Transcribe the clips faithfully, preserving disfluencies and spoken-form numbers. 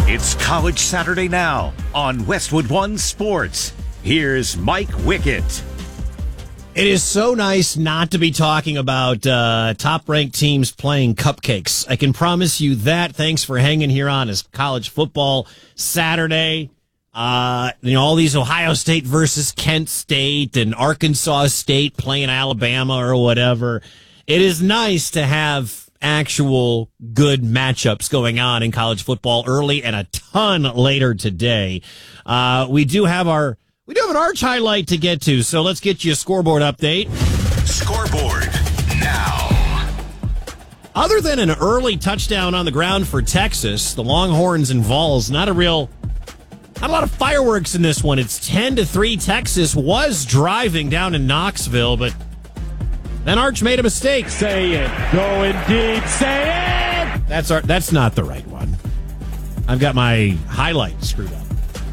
It's College Saturday now on Westwood One Sports. Here's Mike Wickett. It is so nice not to be talking about uh, top-ranked teams playing cupcakes. I can promise you that. Thanks for hanging here on as College Football Saturday. Uh, you know, all these Ohio State versus Kent State and Arkansas State playing Alabama or whatever. It is nice to have actual good matchups going on in college football early and a ton later today. Uh, we do have our we do have an Arch highlight to get to, so let's get you a scoreboard update. Scoreboard now. Other than an early touchdown on the ground for Texas, the Longhorns and Vols, not a real Not a lot of fireworks in this one. It's ten to three. Texas was driving down in Knoxville, but then Arch made a mistake. Say it. Going deep. Say it. That's our, that's not the right one. I've got my highlight screwed up.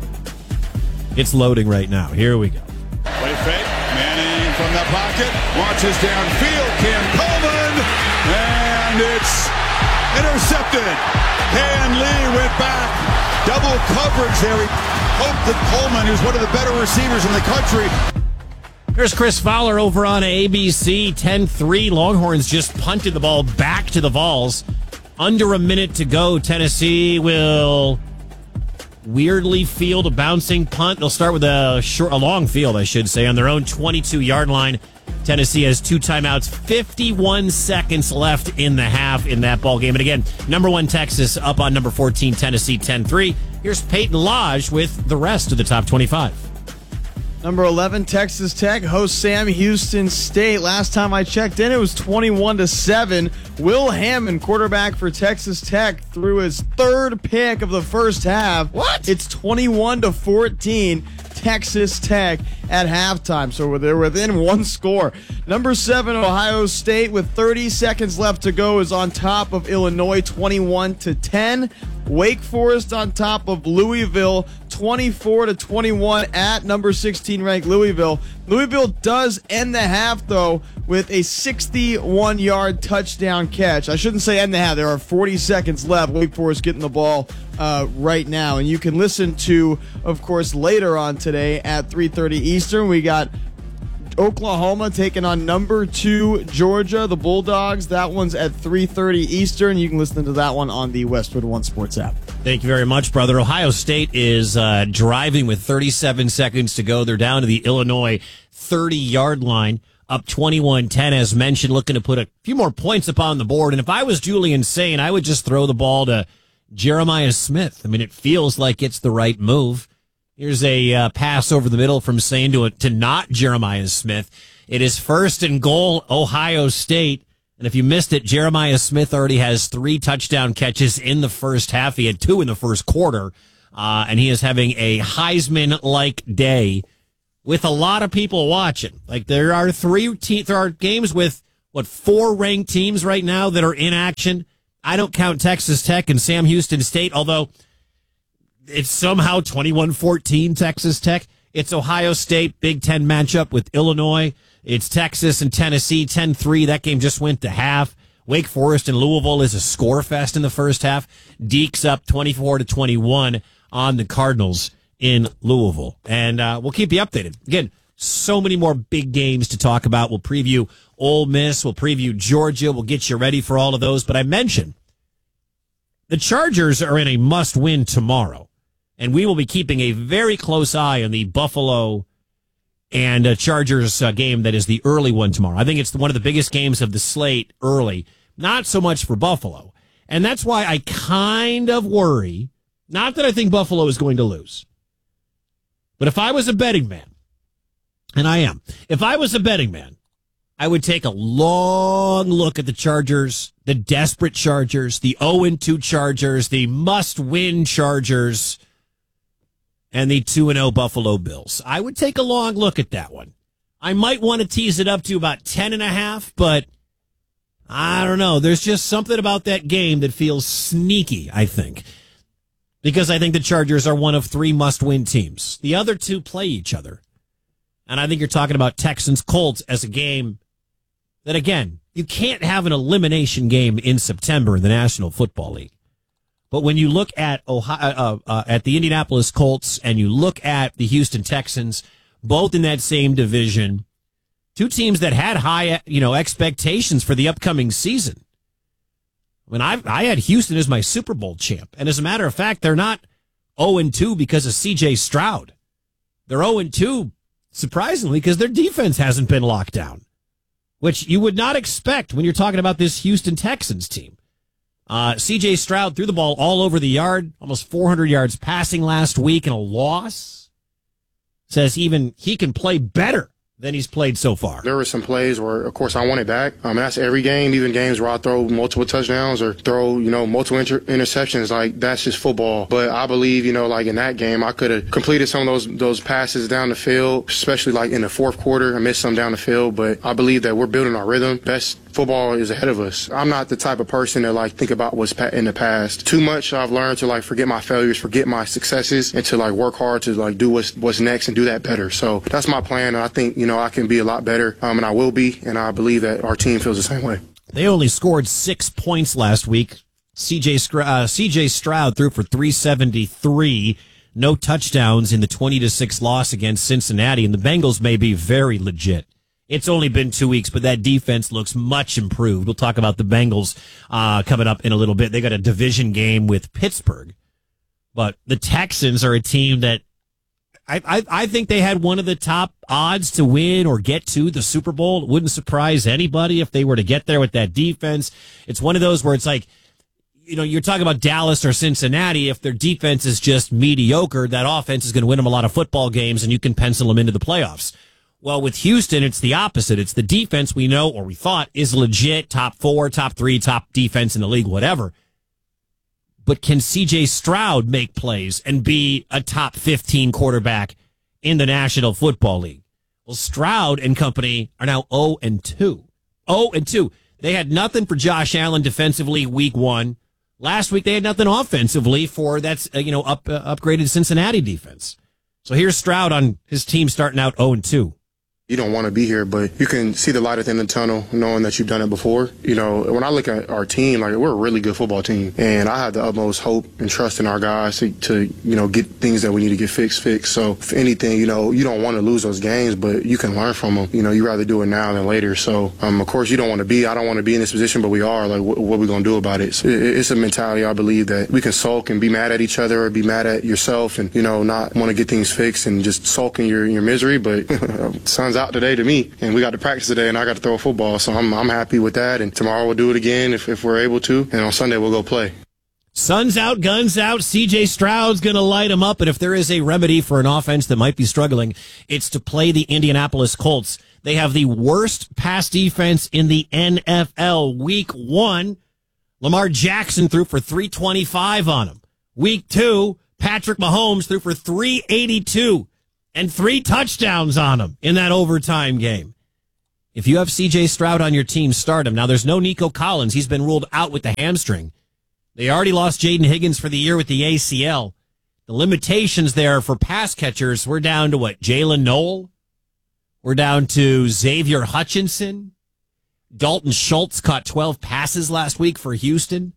It's loading right now. Here we go. Play fake. Manning from the pocket. Watches downfield. Cam Coleman. And it's intercepted. Dan Lee went back. Double coverage there. He hoped that Coleman, who's one of the better receivers in the country. Here's Chris Fowler over on A B C. ten three. Longhorns just punted the ball back to the Vols. Under a minute to go. Tennessee will weirdly field a bouncing punt. They'll start with a short, a long field, I should say, on their own twenty-two-yard line. Tennessee has two timeouts, fifty-one seconds left in the half in that ball game. And again, number one Texas up on number fourteen Tennessee, ten three. Here's Peyton Lodge with the rest of the top twenty-five. Number eleven, Texas Tech hosts Sam Houston State. Last time I checked in, it was twenty-one to seven. Will Hammond, quarterback for Texas Tech, threw his third pick of the first half. What? It's twenty-one to fourteen. Texas Tech at halftime, so they're within one score. Number seven, Ohio State, with thirty seconds left to go, is on top of Illinois, twenty-one to ten. Wake Forest on top of Louisville, twenty-four to twenty-one at number sixteen ranked Louisville. Louisville does end the half, though, with a sixty-one-yard touchdown catch. I shouldn't say end the half. There are forty seconds left. Wake Forest getting the ball uh, right now. And you can listen to, of course, later on today at three thirty Eastern. We got Oklahoma taking on number two Georgia, the Bulldogs. That one's at three thirty Eastern. You can listen to that one on the Westwood One Sports app. Thank you very much, brother. Ohio State is uh, driving with thirty-seven seconds to go. They're down to the Illinois thirty-yard line, up twenty-one ten, as mentioned, looking to put a few more points up on the board. And if I was Julian Sain, I would just throw the ball to Jeremiah Smith. I mean, it feels like it's the right move. Here's a uh, pass over the middle from Sain to, to not Jeremiah Smith. It is first and goal, Ohio State. And if you missed it, Jeremiah Smith already has three touchdown catches in the first half. He had two in the first quarter. Uh, and he is having a Heisman-like day with a lot of people watching. Like, there are three te- there are games with, what, four ranked teams right now that are in action. I don't count Texas Tech and Sam Houston State, although it's somehow twenty-one fourteen Texas Tech. It's Ohio State, Big Ten matchup with Illinois. It's Texas and Tennessee, ten three. That game just went to half. Wake Forest and Louisville is a score fest in the first half. Deacs up twenty-four to twenty-one on the Cardinals in Louisville. And uh, we'll keep you updated. Again, so many more big games to talk about. We'll preview Ole Miss. We'll preview Georgia. We'll get you ready for all of those. But I mentioned the Chargers are in a must-win tomorrow. And we will be keeping a very close eye on the Buffalo and uh, Chargers uh, game that is the early one tomorrow. I think it's one of the biggest games of the slate early. Not so much for Buffalo. And that's why I kind of worry, not that I think Buffalo is going to lose, but if I was a betting man, and I am, if I was a betting man, I would take a long look at the Chargers, the desperate Chargers, the oh and two Chargers, the must-win Chargers, and the two and oh Buffalo Bills. I would take a long look at that one. I might want to tease it up to about ten and a half, but I don't know. There's just something about that game that feels sneaky, I think, because I think the Chargers are one of three must-win teams. The other two play each other. And I think you're talking about Texans-Colts as a game that, again, you can't have an elimination game in September in the National Football League. But when you look at Ohio, uh, uh, at the Indianapolis Colts and you look at the Houston Texans, both in that same division, two teams that had high, you know, expectations for the upcoming season. I mean, I I had Houston as my Super Bowl champ, and as a matter of fact, they're not oh and two because of C J Stroud. They're oh and two, surprisingly, because their defense hasn't been locked down, which you would not expect when you're talking about this Houston Texans team. Uh, C J Stroud threw the ball all over the yard, almost four hundred yards passing last week in a loss. Says even he can play better than he's played so far. There were some plays where, of course, I want it back. Um, that's every game, even games where I throw multiple touchdowns or throw, you know, multiple inter- interceptions. Like, that's just football. But I believe, you know, like in that game, I could have completed some of those those passes down the field, especially like in the fourth quarter. I missed some down the field, but I believe that we're building our rhythm. Best football is ahead of us. I'm not the type of person to like think about what's in the past too much. I've learned to like forget my failures, forget my successes, and to like work hard to like do what's what's next and do that better. So that's my plan, and I think, you know, I can be a lot better, um, and I will be, and I believe that our team feels the same way. They only scored six points last week. C J uh, C J Stroud threw for three seventy-three, no touchdowns in the twenty to six loss against Cincinnati, and the Bengals may be very legit. It's only been two weeks, but that defense looks much improved. We'll talk about the Bengals uh, coming up in a little bit. They got a division game with Pittsburgh, but the Texans are a team that I, I, I think they had one of the top odds to win or get to the Super Bowl. It wouldn't surprise anybody if they were to get there with that defense. It's one of those where it's like, you know, you're talking about Dallas or Cincinnati. If their defense is just mediocre, that offense is going to win them a lot of football games, and you can pencil them into the playoffs. Well, with Houston, it's the opposite. It's the defense we know, or we thought, is legit, top four, top three, top defense in the league, whatever. But can C J Stroud make plays and be a top fifteen quarterback in the National Football League? Well, Stroud and company are now oh and two. oh and two. They had nothing for Josh Allen defensively week one. Last week, they had nothing offensively for that's, uh, you know, up, uh, upgraded Cincinnati defense. So here's Stroud on his team starting out oh and two. You don't want to be here, but you can see the light at the end of the tunnel knowing that you've done it before. You know, when I look at our team, like, we're a really good football team, and I have the utmost hope and trust in our guys to, to, you know, get things that we need to get fixed, fixed. So, if anything, you know, you don't want to lose those games, but you can learn from them. You know, you rather do it now than later. So, um, of course, you don't want to be, I don't want to be in this position, but we are. Like, wh- what are we going to do about it? So it? It's a mentality, I believe, that we can sulk and be mad at each other or be mad at yourself and, you know, not want to get things fixed and just sulk in your, your misery. But sun's out today to me. And we got to practice today, and I got to throw a football, so I'm I'm happy with that. And tomorrow we'll do it again if, if we're able to, and on Sunday we'll go play. Sun's out, guns out. C J Stroud's going to light them up, and if there is a remedy for an offense that might be struggling, it's to play the Indianapolis Colts. They have the worst pass defense in the N F L. Week one, Lamar Jackson threw for three twenty-five on him. Week two, Patrick Mahomes threw for three eighty-two. And three touchdowns on him in that overtime game. If you have C J Stroud on your team, start him. Now, there's no Nico Collins. He's been ruled out with the hamstring. They already lost Jaden Higgins for the year with the A C L. The limitations there for pass catchers, we're down to what? Jalen Noel? We're down to Xavier Hutchinson? Dalton Schultz caught twelve passes last week for Houston.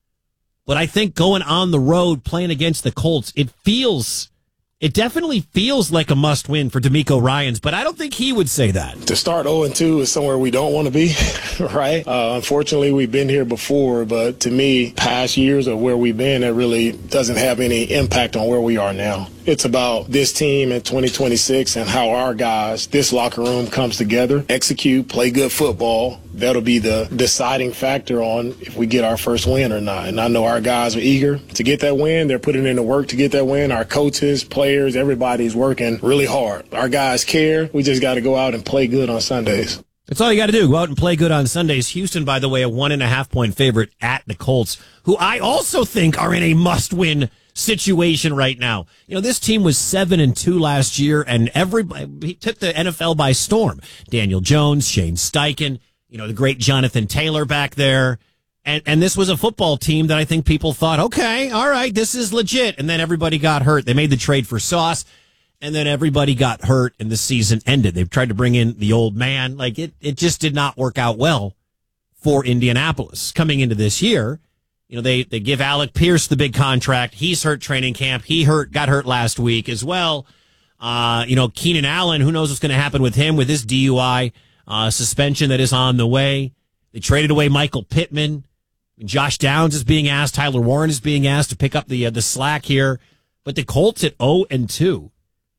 But I think going on the road, playing against the Colts, it feels... It definitely feels like a must-win for DeMeco Ryans, but I don't think he would say that. To start oh and two is somewhere we don't want to be, right? Uh, unfortunately, we've been here before, but to me, past years of where we've been, it really doesn't have any impact on where we are now. It's about this team in twenty twenty-six and how our guys, this locker room comes together, execute, play good football. That'll be the deciding factor on if we get our first win or not. And I know our guys are eager to get that win. They're putting in the work to get that win. Our coaches, players, everybody's working really hard. Our guys care. We just got to go out and play good on Sundays. That's all you got to do. Go out and play good on Sundays. Houston, by the way, a one and a half point favorite at the Colts, who I also think are in a must-win situation right now. You know, this team was seven and two last year, and everybody he took the N F L by storm. Daniel Jones, Shane Steichen, you know, the great Jonathan Taylor back there. And and this was a football team that I think people thought, okay, all right, this is legit. And then everybody got hurt. They made the trade for Sauce, and then everybody got hurt, and the season ended. They've tried to bring in the old man. Like, it, it just did not work out well for Indianapolis coming into this year. You know, they, they give Alec Pierce the big contract. He's hurt training camp. He hurt, got hurt last week as well. Uh, you know, Keenan Allen, who knows what's going to happen with him with his D U I uh, suspension that is on the way. They traded away Michael Pittman. Josh Downs is being asked. Tyler Warren is being asked to pick up the uh, the slack here. But the Colts at oh and two,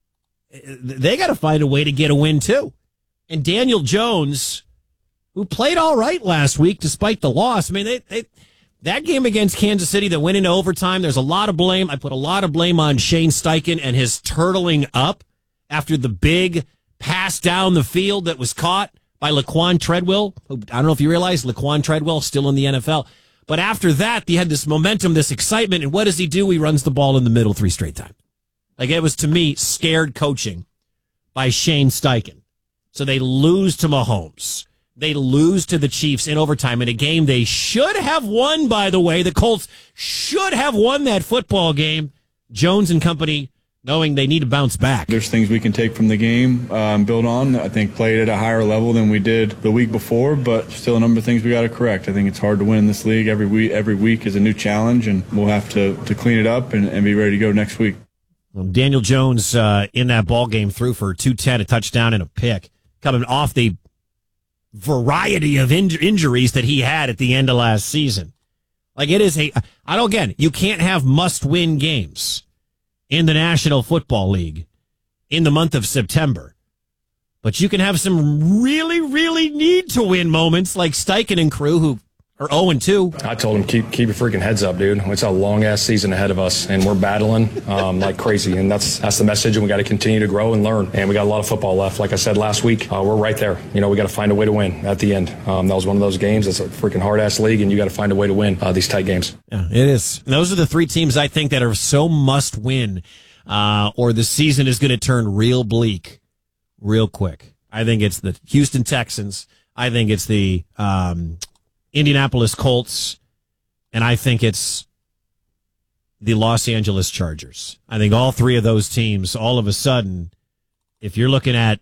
they got to find a way to get a win too. And Daniel Jones, who played all right last week despite the loss. I mean, they, they that game against Kansas City that went into overtime, there's a lot of blame. I put a lot of blame on Shane Steichen and his turtling up after the big pass down the field that was caught by Laquan Treadwell. I don't know if you realize Laquan Treadwell still in the N F L. But after that, he had this momentum, this excitement, and what does he do? He runs the ball in the middle three straight times. Like, it was, to me, scared coaching by Shane Steichen. So they lose to Mahomes. They lose to the Chiefs in overtime in a game they should have won, by the way. The Colts should have won that football game. Jones and company, knowing they need to bounce back. There's things we can take from the game, um, build on. I think played at a higher level than we did the week before, but still a number of things we got to correct. I think it's hard to win in this league. Every week, every week is a new challenge, and we'll have to, to clean it up and, and be ready to go next week. Well, Daniel Jones uh, in that ball game threw for two ten, a touchdown and a pick, coming off the variety of in- injuries that he had at the end of last season. Like, it is a, I don't, again, you can't have must-win games in the National Football League in the month of September. But you can have some really, really need-to-win moments like Steichen and crew, who are oh and two. I told him, keep keep your freaking heads up, dude. It's a long-ass season ahead of us, and we're battling um, like crazy. And that's that's the message, and we got to continue to grow and learn. And we got a lot of football left. Like I said last week, uh, we're right there. You know, we got to find a way to win at the end. Um, that was one of those games. It's a freaking hard-ass league, and you got to find a way to win uh, these tight games. Yeah, it is. And those are the three teams I think that are so must-win, uh, or the season is going to turn real bleak real quick. I think it's the Houston Texans. I think it's the um, Indianapolis Colts, and I think it's the Los Angeles Chargers. I think all three of those teams, all of a sudden, if you're looking at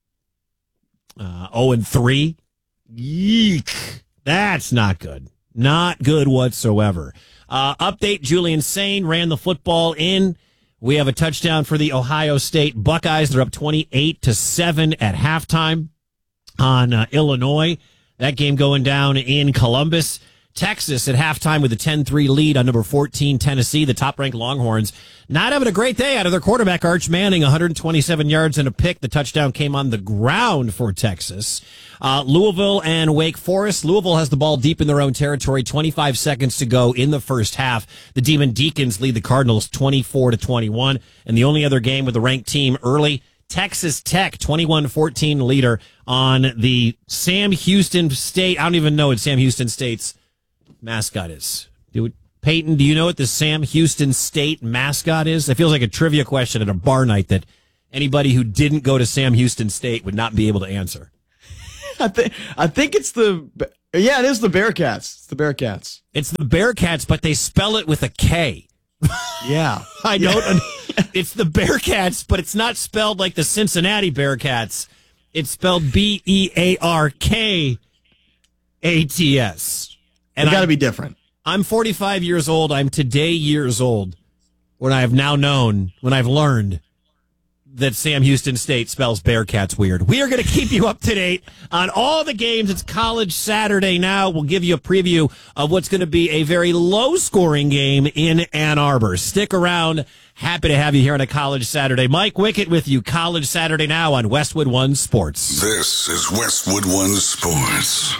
uh, oh and three, yeek, that's not good. Not good whatsoever. Uh, update, Julian Sain ran the football in. We have a touchdown for the Ohio State Buckeyes. They're up twenty-eight to seven at halftime on uh, Illinois. That game going down in Columbus. Texas at halftime with a ten three lead on number fourteen, Tennessee. The top-ranked Longhorns not having a great day out of their quarterback, Arch Manning, one hundred twenty-seven yards and a pick. The touchdown came on the ground for Texas. Uh, Louisville and Wake Forest. Louisville has the ball deep in their own territory. twenty-five seconds to go in the first half. The Demon Deacons lead the Cardinals twenty-four to twenty-one. And the only other game with a ranked team early, Texas Tech, twenty-one fourteen leader on the Sam Houston State. I don't even know what Sam Houston State's mascot is. Do it, Peyton, do you know what the Sam Houston State mascot is? It feels like a trivia question at a bar night that anybody who didn't go to Sam Houston State would not be able to answer. I think I think it's the yeah, it is the Bearcats. It's the Bearcats. It's the Bearcats, but they spell it with a K. Yeah, I don't. It's the Bearcats, but it's not spelled like the Cincinnati Bearcats. It's spelled B E A R K A T S. And it's got to be different. I'm forty-five years old. I'm today years old when I have now known, when I've learned that Sam Houston State spells Bearcats weird. We are going to keep you up to date on all the games. It's College Saturday now. We'll give you a preview of what's going to be a very low-scoring game in Ann Arbor. Stick around. Happy to have you here on a College Saturday. Mike Wickett with you. College Saturday now on Westwood One Sports. This is Westwood One Sports.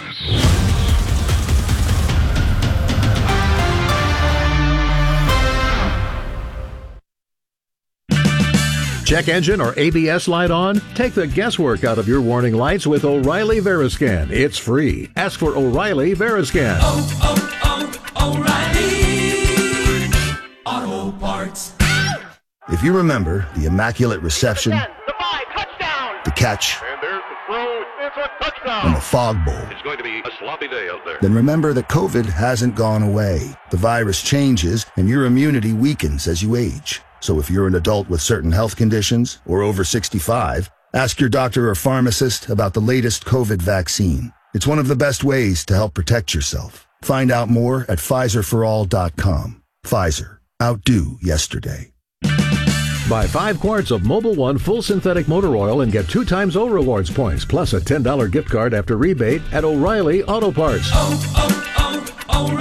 Check engine or A B S light on? Take the guesswork out of your warning lights with O'Reilly Veriscan. It's free. Ask for O'Reilly Veriscan. Oh, oh, oh, O'Reilly Auto Parts. If you remember the immaculate reception, ten, the five, touchdown. The catch, and there's the throw, it's a touchdown. And the Fog Bowl, it's going to be a sloppy day out there. Then remember that COVID hasn't gone away. The virus changes, and your immunity weakens as you age. So if you're an adult with certain health conditions or over sixty-five, ask your doctor or pharmacist about the latest COVID vaccine. It's one of the best ways to help protect yourself. Find out more at Pfizer for all dot com. Pfizer. Outdo yesterday. Buy five quarts of Mobil One full synthetic motor oil and get two times O Rewards points, plus a ten dollars gift card after rebate at O'Reilly Auto Parts. Oh,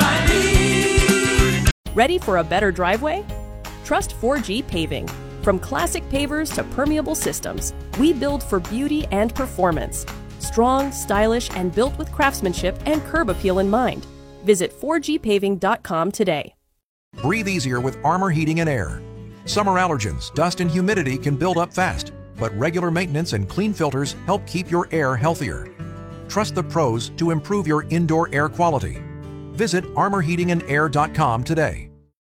oh, oh, O'Reilly. Ready for a better driveway? Trust four G Paving. From classic pavers to permeable systems, we build for beauty and performance. Strong, stylish, and built with craftsmanship and curb appeal in mind. Visit four G paving dot com today. Breathe easier with Armor Heating and Air. Summer allergens, dust, and humidity can build up fast, but regular maintenance and clean filters help keep your air healthier. Trust the pros to improve your indoor air quality. Visit armor heating and air dot com today.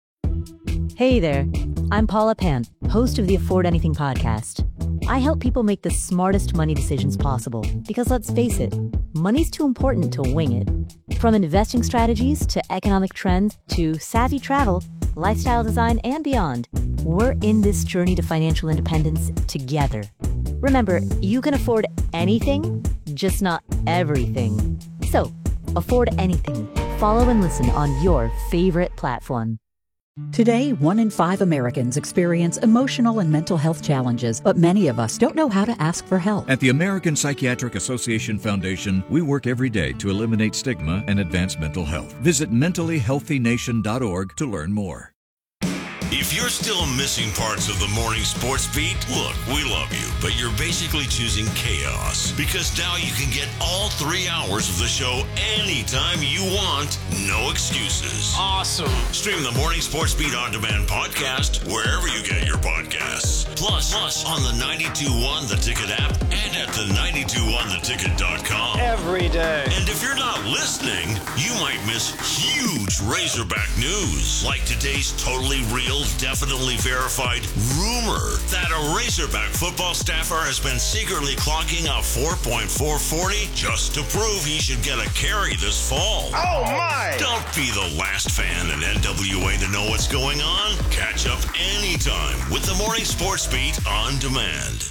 Hey there, I'm Paula Pant, host of the Afford Anything podcast. I help people make the smartest money decisions possible because, let's face it, money's too important to wing it. From investing strategies to economic trends to savvy travel, lifestyle design, and beyond, we're in this journey to financial independence together. Remember, you can afford anything, just not everything. So, afford anything. Follow and listen on your favorite platform. Today, one in five Americans experience emotional and mental health challenges, but many of us don't know how to ask for help. At the American Psychiatric Association Foundation, we work every day to eliminate stigma and advance mental health. Visit mentally healthy nation dot org to learn more. If you're still missing parts of the morning sports beat, look, we love you, but you're basically choosing chaos. Because now you can get all three hours of the show anytime you want, no excuses. Awesome. Stream the Morning Sports Beat On Demand podcast wherever you get your podcasts. Plus, plus on the ninety-two point one The Ticket app and at the ninety-two one the ticket dot com. Every day. And if you're not listening, you might miss huge Razorback news, like today's totally real, definitely verified rumor that a Razorback football staffer has been secretly clocking a four point four forty just to prove he should get a carry this fall. Oh my! Don't be the last fan in N W A to know what's going on. Catch up anytime with the Morning Sports Beat On Demand.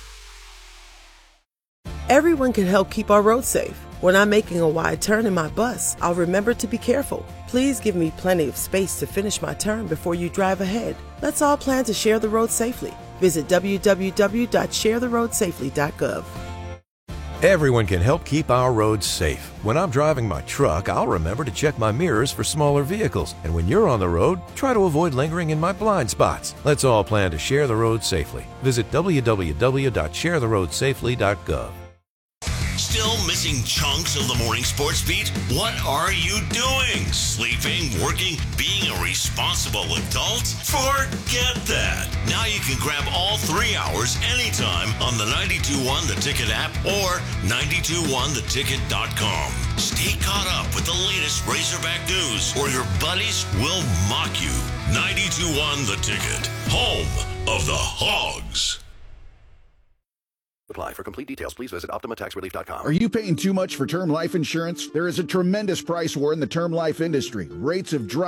Everyone can help keep our roads safe. When I'm making a wide turn in my bus, I'll remember to be careful. Please give me plenty of space to finish my turn before you drive ahead. Let's all plan to share the road safely. Visit w w w dot share the road safely dot gov. Everyone can help keep our roads safe. When I'm driving my truck, I'll remember to check my mirrors for smaller vehicles. And when you're on the road, try to avoid lingering in my blind spots. Let's all plan to share the road safely. Visit w w w dot share the road safely dot gov. Still missing chunks of the morning sports beat? What are you doing? Sleeping, working, being a responsible adult? Forget that. Now you can grab all three hours anytime on the ninety-two point one The Ticket app or ninety-two point one the ticket dot com. Stay caught up with the latest Razorback news or your buddies will mock you. ninety-two point one The Ticket, home of the Hogs. Apply. For complete details, please visit optima tax relief dot com. Are you paying too much for term life insurance? There is a tremendous price war in the term life industry. Rates have dropped.